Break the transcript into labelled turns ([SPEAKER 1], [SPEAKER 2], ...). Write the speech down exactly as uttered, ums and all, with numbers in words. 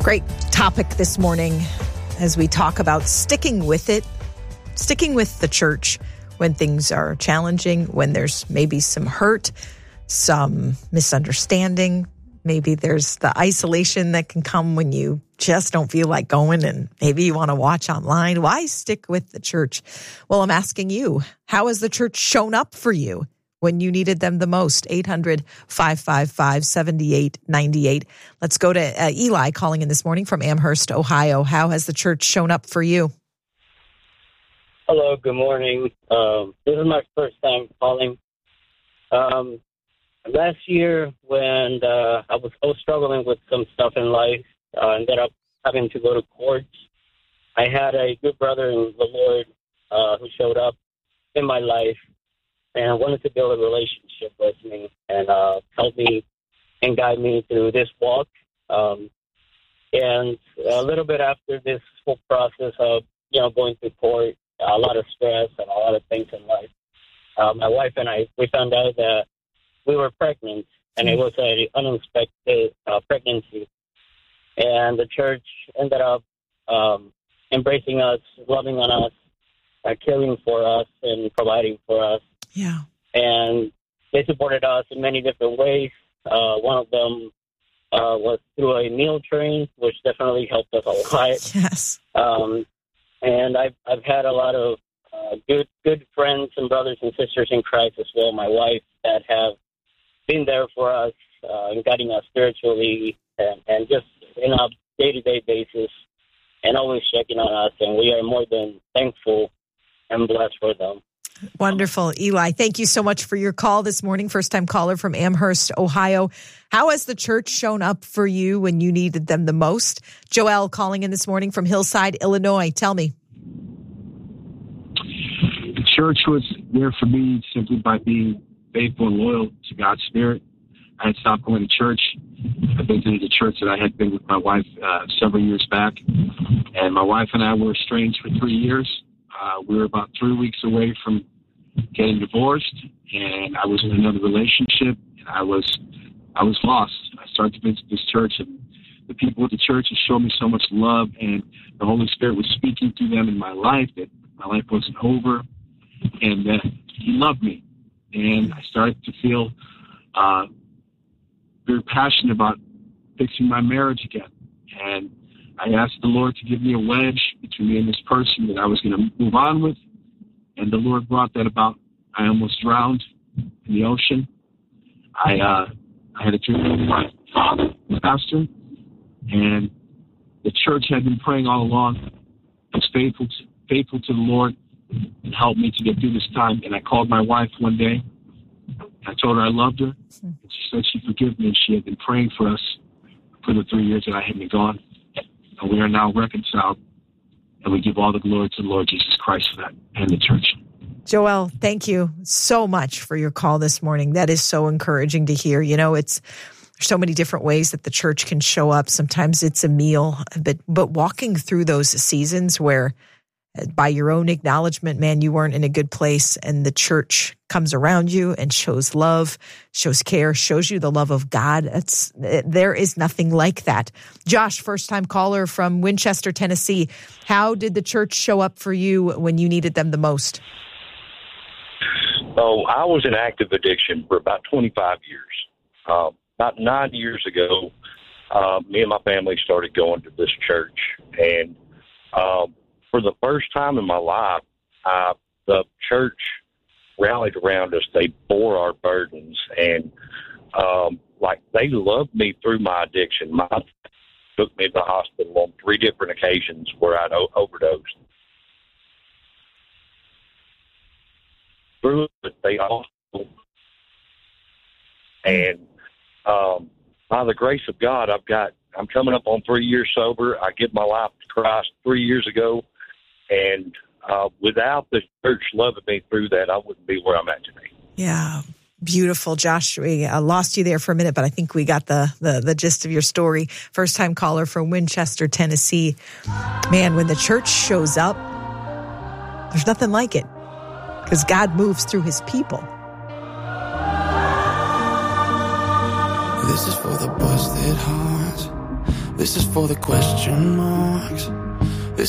[SPEAKER 1] Great topic this morning as we talk about sticking with it, sticking with the church when things are challenging, when there's maybe some hurt, some misunderstanding. Maybe there's the isolation that can come when you just don't feel like going and maybe you want to watch online. Why stick with the church? Well, I'm asking you, how has the church shown up for you when you needed them the most? eight hundred, five five five, seven eight nine eight. Let's go to uh, Eli calling in this morning from Amherst, Ohio. How has the church shown up for you?
[SPEAKER 2] Hello, good morning. Um, this is my first time calling. Um, last year when uh, I, was, I was struggling with some stuff in life, uh, ended up having to go to court. I had a good brother in the Lord uh, who showed up in my life and wanted to build a relationship with me and uh, help me and guide me through this walk. Um, and a little bit after this whole process of, you know, going through court, a lot of stress and a lot of things in life, uh, my wife and I, we found out that we were pregnant, and it was an unexpected uh, pregnancy. And the church ended up um, embracing us, loving on us, uh, caring for us, and providing for us.
[SPEAKER 1] Yeah.
[SPEAKER 2] And they supported us in many different ways. Uh, one of them uh, was through a meal train, which definitely helped us a lot.
[SPEAKER 1] Yes.
[SPEAKER 2] Um, and I've I've had a lot of uh, good good friends and brothers and sisters in Christ as well. My wife that have been there for us uh, and guiding us spiritually and, and just in a day to day basis, and always checking on us. And we are more than thankful and blessed for them.
[SPEAKER 1] Wonderful. Eli, thank you so much for your call this morning. First-time caller from Amherst, Ohio. How has the church shown up for you when you needed them the most? Joel calling in this morning from Hillside, Illinois. Tell me.
[SPEAKER 3] The church was there for me simply by being faithful and loyal to God's Spirit. I had stopped going to church. I've been to the church that I had been with my wife uh, several years back. And my wife and I were estranged for three years. Uh, we were about three weeks away from getting divorced, and I was in another relationship, and I was I was lost. I started to visit this church, and the people at the church had shown me so much love, and the Holy Spirit was speaking through them in my life, that my life wasn't over, and that He loved me. And I started to feel uh, very passionate about fixing my marriage again. And I asked the Lord to give me a wedge between me and this person that I was going to move on with. And the Lord brought that about. I almost drowned in the ocean. I uh, I had a dream with my father, the pastor, and the church had been praying all along. I was faithful to, faithful to the Lord and helped me to get through this time. And I called my wife one day. I told her I loved her. And she said she forgave me, and she had been praying for us for the three years that I had been gone. And we are now reconciled, and we give all the glory to the Lord Jesus Christ for that and the church.
[SPEAKER 1] Joel, thank you so much for your call this morning. That is so encouraging to hear. You know, it's so many different ways that the church can show up. Sometimes it's a meal, but but walking through those seasons where by your own acknowledgement, man, you weren't in a good place, and the church comes around you and shows love, shows care, shows you the love of God. It's, there is nothing like that. Josh, first-time caller from Winchester, Tennessee. How did the church show up for you when you needed them the most?
[SPEAKER 4] Oh, I was in active addiction for about twenty-five years. Uh, about nine years ago, uh, me and my family started going to this church, and um, for the first time in my life, uh, the church rallied around us. They bore our burdens, and um, like they loved me through my addiction. My took me to the hospital on three different occasions where I'd o- overdosed. Through it, they also, and um, by the grace of God, I've got. I'm coming up on three years sober. I give my life to Christ three years ago. And uh, without the church loving me through that, I wouldn't be where I'm at today.
[SPEAKER 1] Yeah, beautiful, Josh. We uh, lost you there for a minute, but I think we got the, the the gist of your story. First-time caller from Winchester, Tennessee. Man, when the church shows up, there's nothing like it because God moves through His people.
[SPEAKER 5] This is for the busted hearts, This is for the question marks.